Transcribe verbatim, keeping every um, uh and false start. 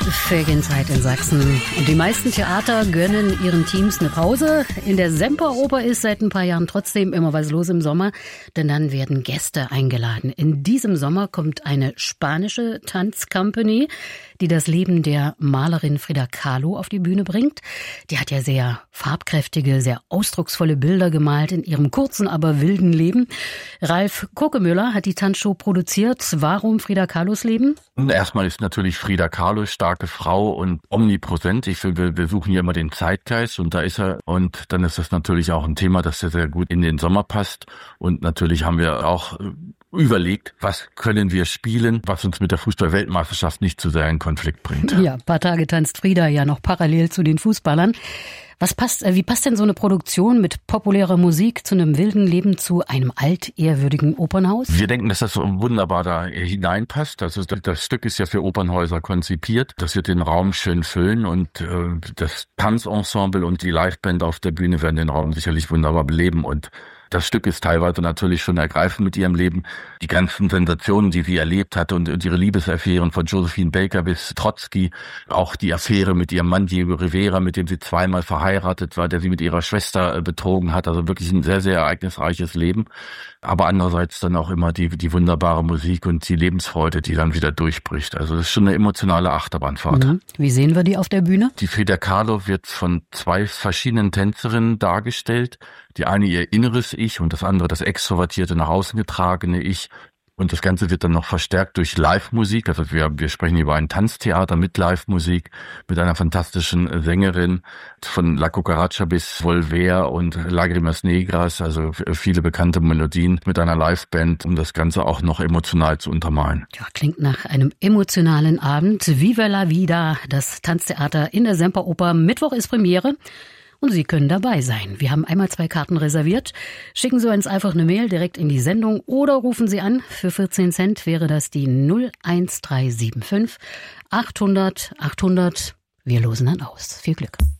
Ferienzeit in Sachsen. Und die meisten Theater gönnen ihren Teams eine Pause. In der Semperoper ist seit ein paar Jahren trotzdem immer was los im Sommer, denn dann werden Gäste eingeladen. In diesem Sommer kommt eine spanische Tanzcompany, die das Leben der Malerin Frida Kahlo auf die Bühne bringt. Die hat ja sehr farbkräftige, sehr ausdrucksvolle Bilder gemalt in ihrem kurzen, aber wilden Leben. Ralf Kokemüller hat die Tanzshow produziert. Warum Frida Kahlos Leben? Erstmal ist natürlich Frida Kahlo starke Frau und omnipräsent. Ich finde, wir suchen hier immer den Zeitgeist und da ist er. Und dann ist das natürlich auch ein Thema, das sehr, sehr gut in den Sommer passt. Und natürlich haben wir auch überlegt, was können wir spielen, was uns mit der Fußball-Weltmeisterschaft nicht zu sehr in Konflikt bringt. Ja, ein paar Tage tanzt Frida ja noch parallel zu den Fußballern. Was passt, wie passt denn so eine Produktion mit populärer Musik zu einem wilden Leben zu einem altehrwürdigen Opernhaus? Wir denken, dass das wunderbar da hineinpasst. Also das Stück ist ja für Opernhäuser konzipiert. Das wird den Raum schön füllen und äh, das Tanzensemble und die Liveband auf der Bühne werden den Raum sicherlich wunderbar beleben. Und das Stück ist teilweise natürlich schon ergreifend mit ihrem Leben. Die ganzen Sensationen, die sie erlebt hat und, und ihre Liebesaffären von Josephine Baker bis Trotzki, auch die Affäre mit ihrem Mann Diego Rivera, mit dem sie zweimal verheiratet war, der sie mit ihrer Schwester betrogen hat. Also wirklich ein sehr, sehr ereignisreiches Leben. Aber andererseits dann auch immer die, die wunderbare Musik und die Lebensfreude, die dann wieder durchbricht. Also das ist schon eine emotionale Achterbahnfahrt. Mhm. Wie sehen wir die auf der Bühne? Die Frida Kahlo wird von zwei verschiedenen Tänzerinnen dargestellt. Die eine ihr inneres Ich und das andere das extrovertierte, nach außen getragene Ich. Und das Ganze wird dann noch verstärkt durch Live-Musik. Also wir, wir sprechen über ein Tanztheater mit Live-Musik, mit einer fantastischen Sängerin von La Cucaracha bis Volver und Lágrimas Negras, also viele bekannte Melodien mit einer Live-Band, um das Ganze auch noch emotional zu untermalen. Ja, klingt nach einem emotionalen Abend. Viva la Vida, das Tanztheater in der Semperoper. Mittwoch ist Premiere. Und Sie können dabei sein. Wir haben einmal zwei Karten reserviert. Schicken Sie uns einfach eine Mail direkt in die Sendung oder rufen Sie an. Für vierzehn Cent wäre das die null eins drei sieben fünf achthundert achthundert. Wir losen dann aus. Viel Glück.